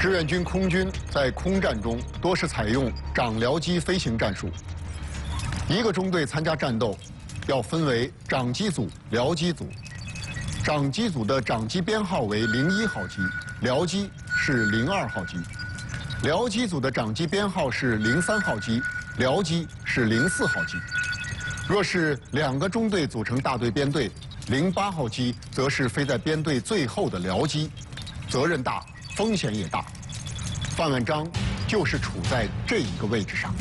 志愿军空军在空战中多是采用长僚机飞行战术。一个中队参加战斗，要分为长机组、僚机组。长机组的长机编号为01号机，僚机是02号机。僚机组的长机编号是03号机，僚机是04号机。若是两个中队组成大队编队，08号机则是飞在编队最后的僚机，责任大，风险也大。范万章就是处在这一个位置上。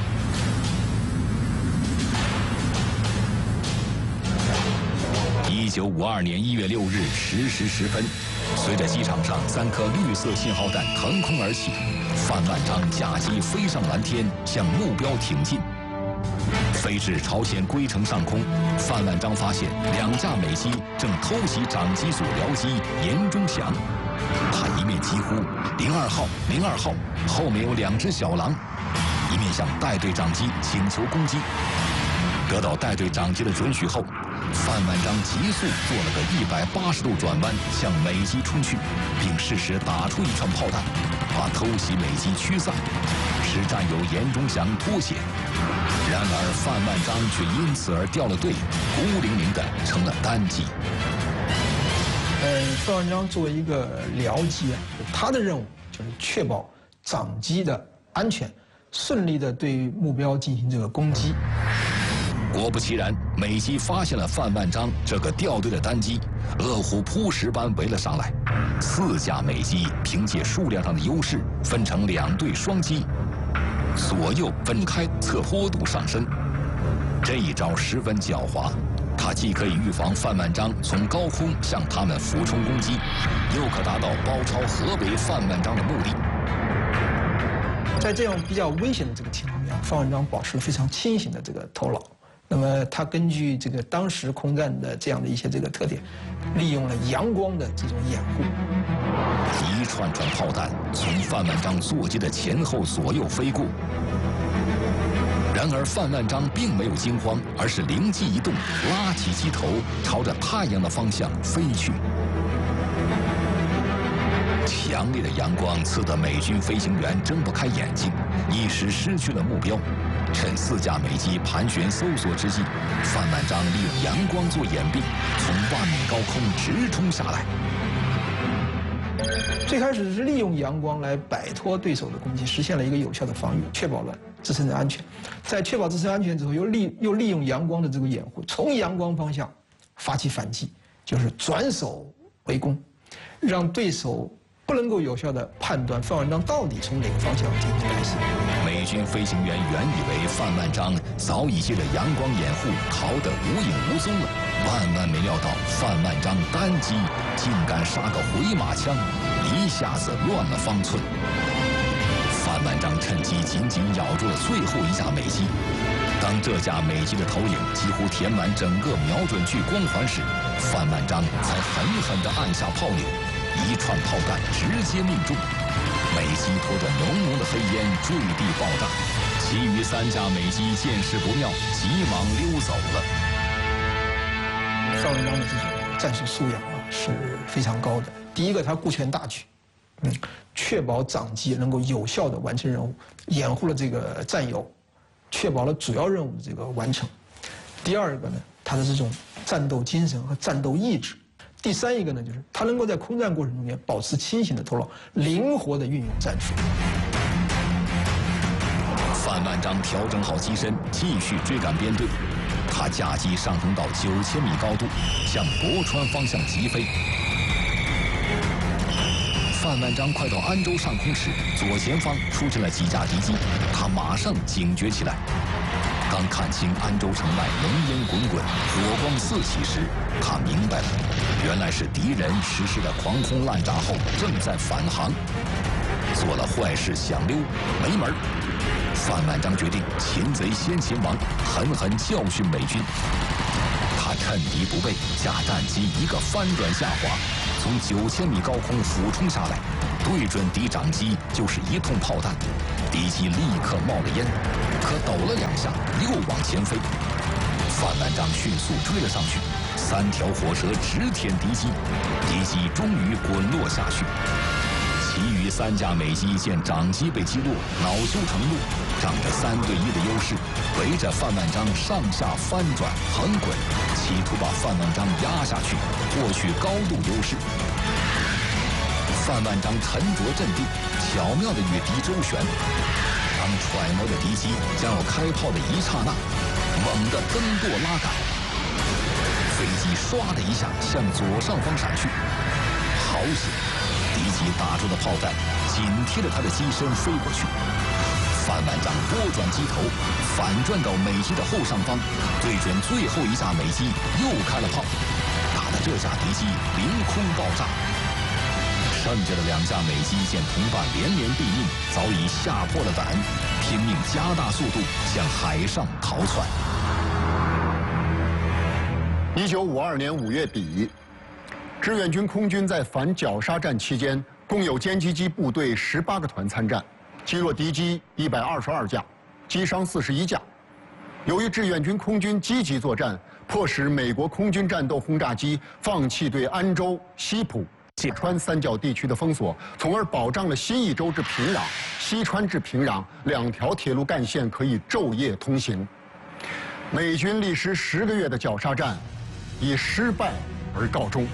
1952年1月6日10时10分，随着机场上3颗绿色信号弹腾空而起，范万章驾机飞上蓝天，向目标挺进。飞至朝鲜龟城上空，范万章发现2架美机正偷袭长机组僚机严中祥。他一面疾呼02号02号，后面有2只小狼，一面向带队长机请求攻击。得到带队长机的准许后，范万章急速做了个180度转弯，向美机冲去，并适时打出一串炮弹，把偷袭美机驱散，使战友严中祥脱险。然而范万章却因此而掉了队，孤零零的成了单机。 范万章作为一个僚机啊，他的任务就是确保长机的安全，顺利的对目标进行这个攻击。 果不其然，美机发现了范万章这个掉队的单机，饿虎扑食般围了上来。4架美机凭借数量上的优势，分成2队双机，左右分开侧坡度上升。这一招十分狡猾，它既可以预防范万章从高空向他们俯冲攻击，又可达到包抄合围范万章的目的。 在这样比较危险的这个情况下，范万章保持了非常清醒的这个头脑。那么他根据这个当时空战的这样的一些这个特点，利用了阳光的这种掩护， 一串串炮弹从范万章座机的前后左右飞过。然而范万章并没有惊慌，而是灵机一动，拉起机头朝着太阳的方向飞去。强烈的阳光刺得美军飞行员睁不开眼睛，一时失去了目标。趁4架美机盘旋搜索之际，范万章利用阳光做掩蔽，从万米高空直冲下来。 最开始是利用阳光来摆脱对手的攻击，实现了一个有效的防御，确保了自身的安全。在确保自身安全之后，又利用阳光的这个掩护，从阳光方向发起反击，就是转守为攻，让对手不能够有效地判断范万章到底从哪个方向进行来袭。 美军飞行员原以为范万章早已借着阳光掩护逃得无影无踪了，万没料到范万章单机竟敢杀个回马枪，一下子乱了方寸。范万章趁机紧紧咬住了最后一架美机。当这架美机的头影几乎填满整个瞄准具光环时，范万章才狠狠地按下炮钮，一串炮弹直接命中，美机拖着浓浓的黑烟坠地爆炸，其余3架美机见势不妙，急忙溜走了。 范万章的这种战术素养啊是非常高的。第一个，他顾全大局，确保长机能够有效地完成任务，掩护了这个战友，确保了主要任务的这个完成。第二个呢，他的这种战斗精神和战斗意志。第3一个呢，就是他能够在空战过程中间保持清醒的头脑，灵活地运用战术。 范万章调整好机身，继续追赶编队。他驾机上升到9000米高度，向博川方向疾飞。范万章快到安州上空时，左前方出现了几架敌机，他马上警觉起来。当看清安州城外浓烟滚滚、火光四起时，他明白了，原来是敌人实施了狂轰滥炸后正在返航，做了坏事想溜没门。范万章决定擒贼先擒王，狠狠教训美军。他趁敌不备，驾战机一个翻转下滑，从9000米高空俯冲下来，对准敌长机就是一通炮弹，敌机立刻冒了烟，可抖了2下又往前飞。范万章迅速追了上去，3条火蛇直舔敌机，敌机终于滚落下去。 其余3架美机见长机被击落，恼羞成怒，仗着3对1的优势，围着范万章上下翻转横滚，企图把范万章压下去，获取高度优势。范万章沉着镇定，巧妙地与敌周旋。当揣摩着敌机将要开炮的一刹那，猛地蹬舵拉杆，飞机唰的一下向左上方闪去。好险！敌机打出的炮弹紧贴着他的机身飞过去。范万章拨转机头，反转到美机的后上方，对准最后一架美机又开了炮，打得这架敌机凌空爆炸。剩下的2架美机见同伴连连毙命，早已吓破了胆，拼命加大速度向海上逃窜。 1952年5月底，志愿军空军在反绞杀战期间，共有歼击机部队18个团参战，击落敌机122架，击伤41架。由于志愿军空军积极作战，迫使美国空军战斗轰炸机放弃对安州、西浦、西川3角地区的封锁，从而保障了新义州至平壤、西川至平壤2条铁路干线可以昼夜通行。美军历时10个月的绞杀战以失败而告终。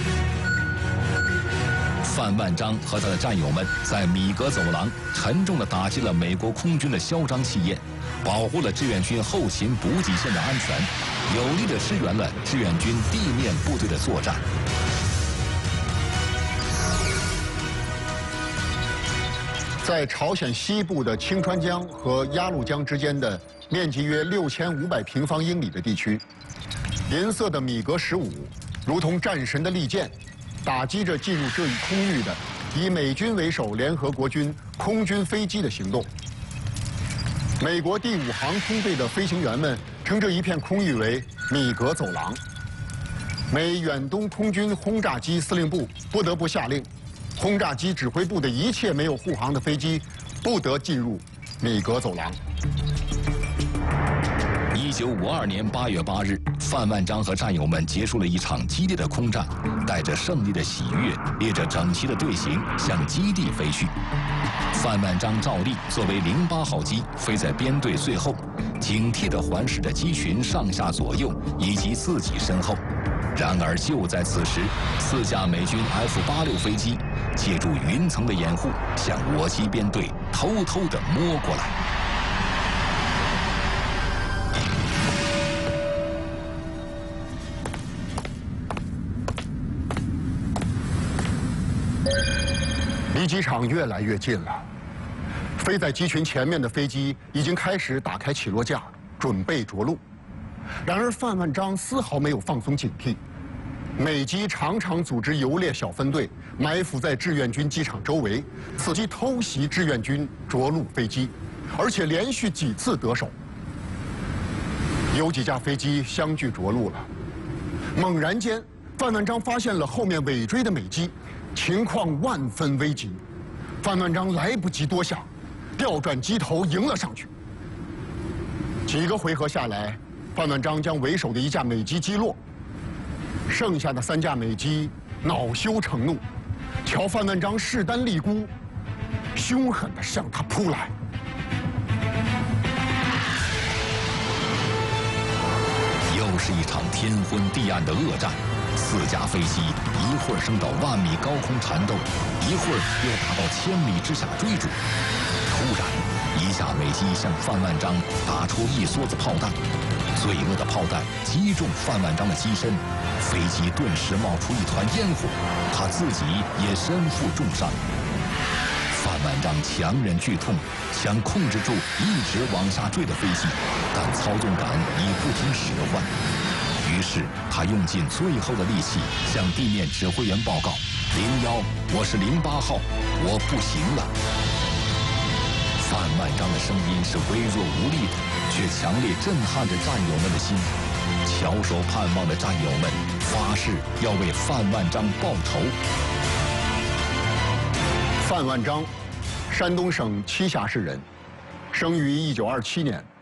范万章和他的战友们在米格走廊沉重地打击了美国空军的嚣张气焰，保护了志愿军后勤补给线的安全，有力地支援了志愿军地面部队的作战。 在朝鲜西部的清川江和鸭绿江之间的面积约6500平方英里的地区，银色的米格15如同战神的利剑，打击着进入这一空域的以美军为首联合国军空军飞机的行动。美国第5航空队的飞行员们称这一片空域为米格走廊。美远东空军轰炸机司令部不得不下令，轰炸机指挥部的一切没有护航的飞机不得进入米格走廊。 1952年8月8日，范万章和战友们结束了一场激烈的空战，带着胜利的喜悦，列着整齐的队形向基地飞去。范万章照例作为08号机飞在编队最后，警惕地环视着机群上下左右以及自己身后。然而就在此时，4架美军 F-86飞机借助云层的掩护，向我机编队偷偷地摸过来。 离机场越来越近了，飞在机群前面的飞机已经开始打开起落架，准备着陆。然而范万章丝毫没有放松警惕，美机常常组织游猎小分队埋伏在志愿军机场周围，伺机偷袭志愿军着陆飞机，而且连续几次得手。有几架飞机相继着陆了，猛然间，范万章发现了后面尾追的美机，情况万分危急。范万章来不及多想，调转机头迎了上去。几个回合下来，范万章将为首的1架美机击落，剩下的3架美机恼羞成怒，瞧范万章势单力孤，凶狠地向他扑来。 又是一场天昏地暗的恶战，4架飞机一会儿升到万米高空缠斗，一会儿又达到1000米之下追逐。突然，1架美机向范万章打出一梭子炮弹，罪恶的炮弹击中范万章的机身，飞机顿时冒出一团烟火，他自己也身负重伤。范万章强忍剧痛，想控制住一直往下坠的飞机，但操纵杆已不听使唤。于是他用尽最后的力气向地面指挥员报告：“01，我是08号，我不行了。”范万章的声音是微弱无力的，却强烈震撼着战友们的心。翘首盼望的战友们发誓要为范万章报仇。 范万章，山东省栖霞市人，生于1927年。